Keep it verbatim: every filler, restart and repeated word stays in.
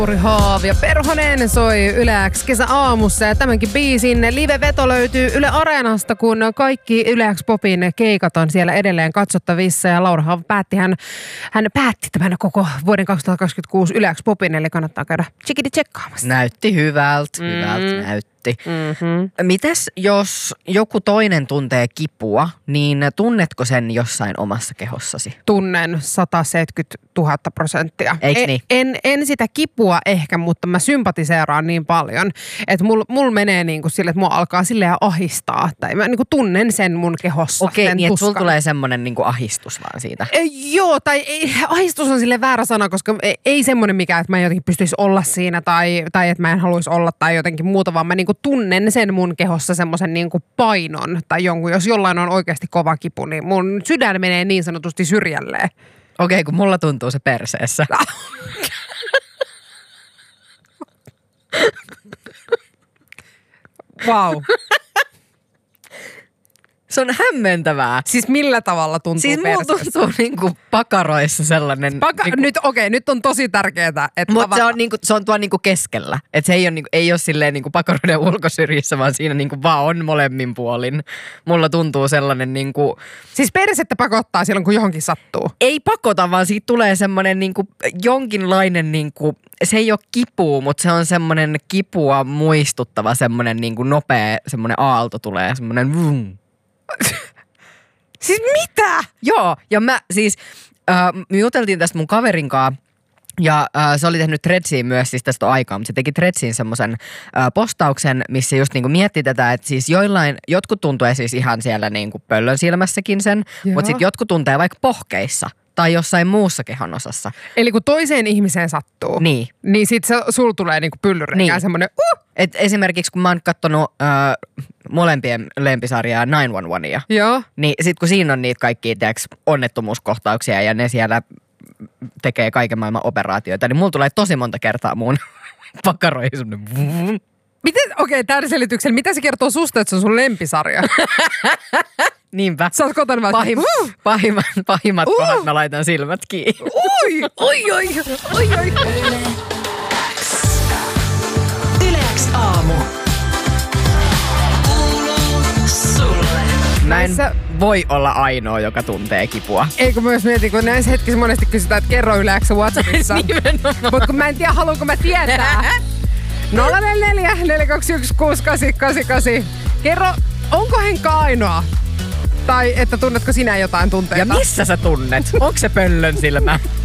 Lauri Haavi ja Perhonen soi Yle X kesäaamussa ja tämänkin biisin live-veto löytyy Yle Areenasta, kun kaikki Yle X Popin keikat on siellä edelleen katsottavissa ja Lauri Haavi päätti, hän, hän päätti tämän koko vuoden kaksituhattakaksikymmentäkuusi Yle X Popin, eli kannattaa käydä tsikidi tsekkaamassa. Näytti hyvältä, hyvältä mm. näytti. Mm-hmm. Mites jos joku toinen tuntee kipua, niin tunnetko sen jossain omassa kehossasi? Tunnen sata seitsemänkymmentätuhatta prosenttia. Eiks niin? En, en, en sitä kipua ehkä, mutta mä sympatiseeraan niin paljon, että mulla mul menee niinku sille, että mua alkaa silleen ahistaa. Tai mä niinku tunnen sen mun kehossa. Okei, sen niin että tuskan. sulla tulee semmonen niinku ahistus vaan siitä. E, joo, tai ei, ahistus on silleen väärä sana, koska ei, ei semmoinen mikä, että mä jotenkin pystyisi olla siinä tai, tai että mä en haluaisi olla tai jotenkin muuta, vaan mä niinku tunnen sen mun kehossa semmoisen niinku painon tai jonkun, jos jollain on oikeasti kova kipu, niin mun sydän menee niin sanotusti syrjälleen. Okei, kun mulla tuntuu se perseessä. Vau. Wow. Se on hämmentävää. Siis millä tavalla tuntuu siis perseessä? Siis mulla tuntuu niinku pakaroissa sellainen... Paka- niinku, nyt okei, okay, nyt on tosi tärkeää, että... Mutta se on, niinku, se on tuo niinku keskellä. Että se ei ole, niinku, ei ole silleen niinku pakaroiden ulkosyrjissä, vaan siinä niinku vaan on molemmin puolin. Mulla tuntuu sellainen niinku... Siis persettä pakottaa silloin, kun johonkin sattuu? Ei pakota, vaan siitä tulee semmoinen niinku jonkinlainen niinku... Se ei ole kipua, mutta se on semmoinen kipua muistuttava semmoinen niinku nopea, semmoinen aalto tulee, semmoinen... Vum. Siis mitä? Joo, ja mä siis, äh, me juteltiin tästä mun kaverin kanssa, ja äh, se oli tehnyt Threadsiin myös siis tästä aikaa, mutta se teki Threadsiin semmoisen äh, postauksen, missä just niinku mietti tätä, että siis joillain, jotkut tuntee siis ihan siellä niinku pöllön silmässäkin sen, Joo. mutta sitten jotkut tuntee vaikka pohkeissa tai jossain muussa kehon osassa. Eli kun toiseen ihmiseen sattuu, niin, niin sit se, sul tulee niinku pyllyreikään niin. semmoinen uh! Et esimerkiksi kun mä oon kattonut äh, molempien lempisarjaa nine one onea, Joo. niin sit kun siinä on niitä kaikkia tiiäks, onnettomuuskohtauksia ja ne siellä tekee kaiken maailman operaatioita, niin mulla tulee tosi monta kertaa mun pakaroihin semmonen... Miten, okei, okay, tämän selityksen, mitä se kertoo susta, että se on sun lempisarja? Niinpä. Sä oot kotona vaan, Pahim, uh! pahimmat, pahimmat Uh! kohdat mä laitan silmät kiinni. Oi, oi, oi, oi, oi. Yle X aamu. Kuuluu sulle. Mä en Näissä- voi olla ainoa, joka tuntee kipua. Eikö myös mieti, kun näissä hetkissä monesti kysytään, että kerro Yle X WhatsAppissa. Nimenomaan. Mutta kun mä en tiedä, haluanko mä tietää. nolla neljä neljä neljä kaksi yksi kuusi kahdeksan kahdeksan kahdeksan. Kerro, onko Henkka ainoa? Tai että tunnetko sinä jotain tunteita? Ja missä sä tunnet? Onko se pöllön silmä?